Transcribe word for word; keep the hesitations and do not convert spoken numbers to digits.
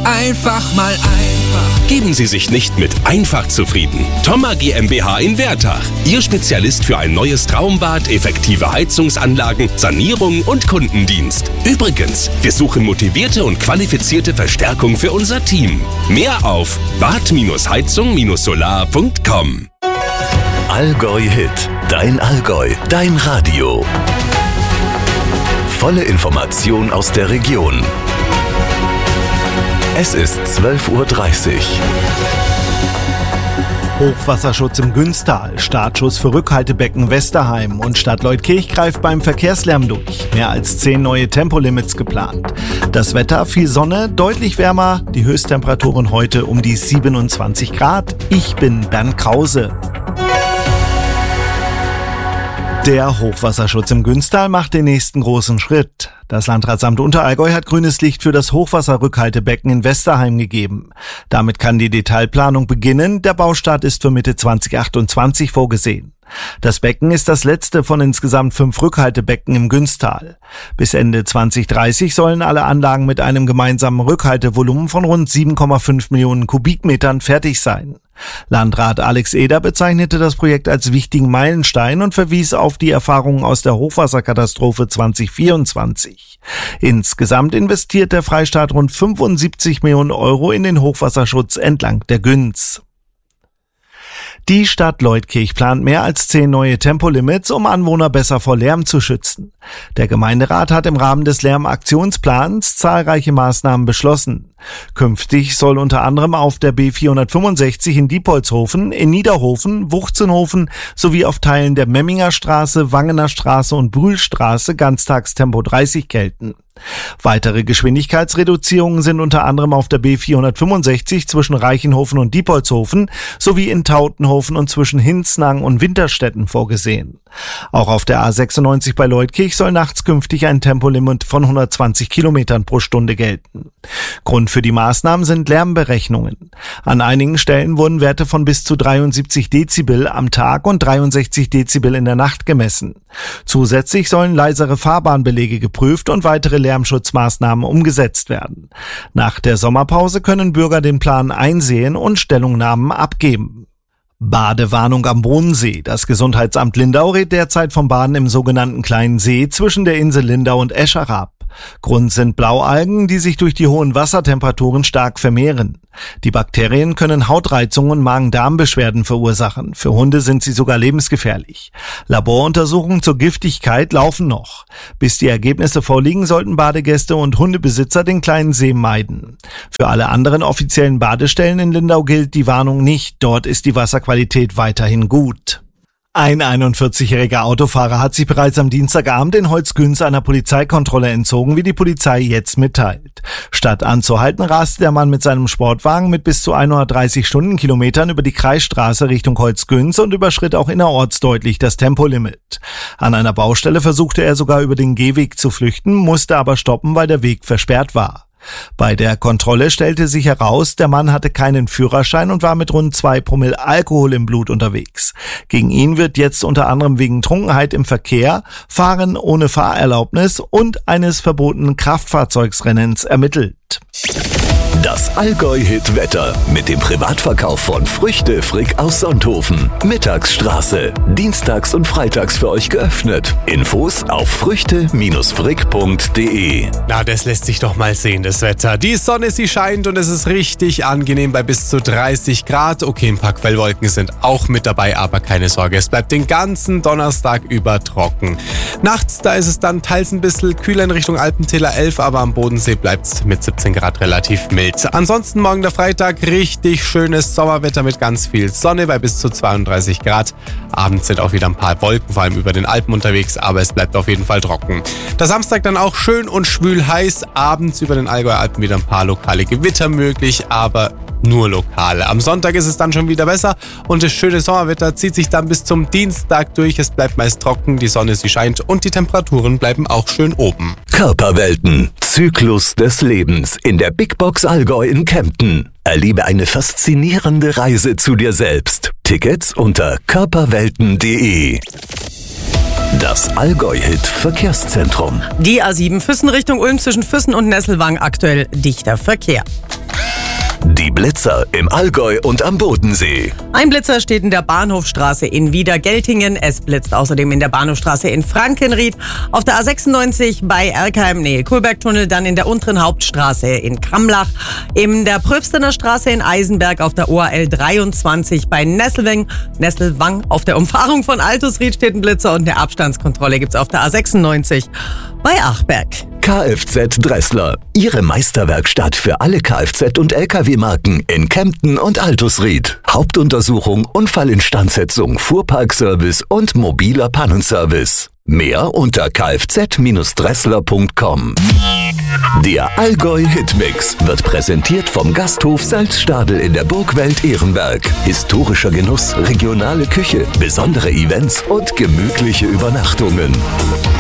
Einfach mal einfach. Geben Sie sich nicht mit einfach zufrieden. Thoma GmbH in Wertach. Ihr Spezialist für ein neues Traumbad, effektive Heizungsanlagen, Sanierung und Kundendienst. Übrigens, wir suchen motivierte und qualifizierte Verstärkung für unser Team. Mehr auf bad heizung solar punkt com. Allgäu Hit. Dein Allgäu. Dein Radio. Volle Information aus der Region. Es ist zwölf Uhr dreißig. Hochwasserschutz im Günstal, Startschuss für Rückhaltebecken Westerheim und Stadt Leutkirch greift beim Verkehrslärm durch. Mehr als zehn neue Tempolimits geplant. Das Wetter, viel Sonne, deutlich wärmer, die Höchsttemperaturen heute um die siebenundzwanzig Grad. Ich bin Bernd Krause. Der Hochwasserschutz im Günstal macht den nächsten großen Schritt. Das Landratsamt Unterallgäu hat grünes Licht für das Hochwasserrückhaltebecken in Westerheim gegeben. Damit kann die Detailplanung beginnen. Der Baustart ist für Mitte zwanzig achtundzwanzig vorgesehen. Das Becken ist das letzte von insgesamt fünf Rückhaltebecken im Günstal. Bis Ende zwanzig dreißig sollen alle Anlagen mit einem gemeinsamen Rückhaltevolumen von rund sieben Komma fünf Millionen Kubikmetern fertig sein. Landrat Alex Eder bezeichnete das Projekt als wichtigen Meilenstein und verwies auf die Erfahrungen aus der Hochwasserkatastrophe zwanzig vierundzwanzig. Insgesamt investiert der Freistaat rund fünfundsiebzig Millionen Euro in den Hochwasserschutz entlang der Günz. Die Stadt Leutkirch plant mehr als zehn neue Tempolimits, um Anwohner besser vor Lärm zu schützen. Der Gemeinderat hat im Rahmen des Lärmaktionsplans zahlreiche Maßnahmen beschlossen. Künftig soll unter anderem auf der B vierhundertfünfundsechzig in Diepholzhofen, in Niederhofen, Wuchzenhofen sowie auf Teilen der Memminger Straße, Wangener Straße und Brühlstraße Ganztagstempo dreißig gelten. Weitere Geschwindigkeitsreduzierungen sind unter anderem auf der B vierhundertfünfundsechzig zwischen Reichenhofen und Diepholzhofen sowie in Tautenhofen und zwischen Hinznang und Winterstetten vorgesehen. Auch auf der A sechsundneunzig bei Leutkirch soll nachts künftig ein Tempolimit von hundertzwanzig Kilometern pro Stunde gelten. Grund für die Maßnahmen sind Lärmberechnungen. An einigen Stellen wurden Werte von bis zu dreiundsiebzig Dezibel am Tag und dreiundsechzig Dezibel in der Nacht gemessen. Zusätzlich sollen leisere Fahrbahnbelege geprüft und weitere Lärmschutzmaßnahmen umgesetzt werden. Nach der Sommerpause können Bürger den Plan einsehen und Stellungnahmen abgeben. Badewarnung am Bodensee. Das Gesundheitsamt Lindau rät derzeit vom Baden im sogenannten Kleinen See zwischen der Insel Lindau und Escher ab. Grund sind Blaualgen, die sich durch die hohen Wassertemperaturen stark vermehren. Die Bakterien können Hautreizungen und Magen-Darm-Beschwerden verursachen. Für Hunde sind sie sogar lebensgefährlich. Laboruntersuchungen zur Giftigkeit laufen noch. Bis die Ergebnisse vorliegen, sollten Badegäste und Hundebesitzer den Kleinen See meiden. Für alle anderen offiziellen Badestellen in Lindau gilt die Warnung nicht. Dort ist die Wasserqualität weiterhin gut. Ein einundvierzigjähriger Autofahrer hat sich bereits am Dienstagabend in Holzgünz einer Polizeikontrolle entzogen, wie die Polizei jetzt mitteilt. Statt anzuhalten, raste der Mann mit seinem Sportwagen mit bis zu hundertdreißig Stundenkilometern über die Kreisstraße Richtung Holzgünz und überschritt auch innerorts deutlich das Tempolimit. An einer Baustelle versuchte er sogar über den Gehweg zu flüchten, musste aber stoppen, weil der Weg versperrt war. Bei der Kontrolle stellte sich heraus, der Mann hatte keinen Führerschein und war mit rund zwei Promille Alkohol im Blut unterwegs. Gegen ihn wird jetzt unter anderem wegen Trunkenheit im Verkehr, Fahren ohne Fahrerlaubnis und eines verbotenen Kraftfahrzeugsrennens ermittelt. Das Allgäu-Hit-Wetter mit dem Privatverkauf von Früchte Frick aus Sonthofen. Mittagsstraße. Dienstags und freitags für euch geöffnet. Infos auf früchte frick punkt de. Na, das lässt sich doch mal sehen, das Wetter. Die Sonne, sie scheint und es ist richtig angenehm bei bis zu dreißig Grad. Okay, ein paar Quellwolken sind auch mit dabei, aber keine Sorge, es bleibt den ganzen Donnerstag über trocken. Nachts, da ist es dann teils ein bisschen kühler in Richtung Alpentäler elf, aber am Bodensee bleibt es mit siebzehn Grad relativ mild. Ansonsten morgen der Freitag richtig schönes Sommerwetter mit ganz viel Sonne bei bis zu zweiunddreißig Grad. Abends sind auch wieder ein paar Wolken, vor allem über den Alpen unterwegs, aber es bleibt auf jeden Fall trocken. Der Samstag dann auch schön und schwül heiß. Abends über den Allgäuer Alpen wieder ein paar lokale Gewitter möglich, aber nur lokal. Am Sonntag ist es dann schon wieder besser und das schöne Sommerwetter zieht sich dann bis zum Dienstag durch. Es bleibt meist trocken, die Sonne, sie scheint und die Temperaturen bleiben auch schön oben. Körperwelten. Zyklus des Lebens in der Big Box Allgäu in Kempten. Erlebe eine faszinierende Reise zu dir selbst. Tickets unter körperwelten punkt de. Das Allgäu-Hit Verkehrszentrum. Die A sieben Füssen Richtung Ulm zwischen Füssen und Nesselwang aktuell dichter Verkehr. Die Blitzer im Allgäu und am Bodensee. Ein Blitzer steht in der Bahnhofstraße in Wiedergeltingen. Es blitzt außerdem in der Bahnhofstraße in Frankenried, auf der A sechsundneunzig bei Erkheim, Nähe Kohlbergtunnel, dann in der unteren Hauptstraße in Kramlach, in der Pröbstener Straße in Eisenberg, auf der O A L dreiundzwanzig bei Nesselwang, Nesselwang, auf der Umfahrung von Altusried steht ein Blitzer und eine Abstandskontrolle gibt's auf der A sechsundneunzig bei Achberg. Kfz Dressler, Ihre Meisterwerkstatt für alle Kfz- und L K W-Marken in Kempten und Altusried. Hauptuntersuchung, Unfallinstandsetzung, Fuhrparkservice und mobiler Pannenservice. Mehr unter kfz Dressler punkt com. Der Allgäu Hitmix wird präsentiert vom Gasthof Salzstadel in der Burgwelt Ehrenberg. Historischer Genuss, regionale Küche, besondere Events und gemütliche Übernachtungen.